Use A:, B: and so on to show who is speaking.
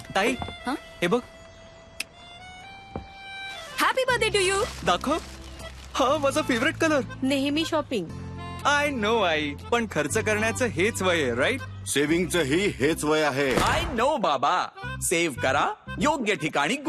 A: ताई
B: हं?
A: हे बघ
B: हॅपी बर्थडे टू यू.
A: दाखव. हा माझा फेवरेट कलर.
B: नेहमी शॉपिंग.
A: आय नो आई, पण खर्च करण्याचं हेच वय आहे, राईट?
C: सेव्हिंगचं ही हेच वय आहे.
D: आय नो बाबा. सेव्ह करा, योग्य ठिकाणी